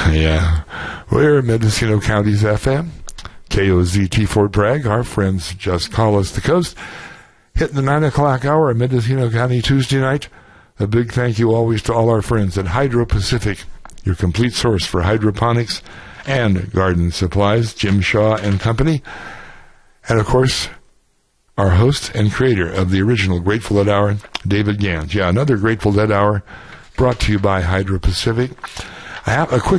Yeah. We're Mendocino County's FM. KOZT Fort Bragg. Our friends just call us the coast. Hitting the 9 o'clock hour in Mendocino County Tuesday night. A big thank you always to all our friends at Hydro Pacific, your complete source for hydroponics and garden supplies, Jim Shaw and Company. And, of course, our host and creator of the original Grateful Dead Hour, David Gans. Yeah, another Grateful Dead Hour brought to you by Hydro Pacific. I have a quick